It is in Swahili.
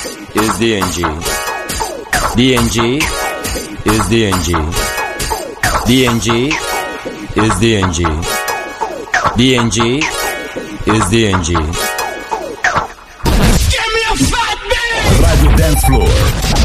is DNG. DNG is DNG. DNG is DNG. DNG is DNG. Give me a fat man! Radio Dance Floor.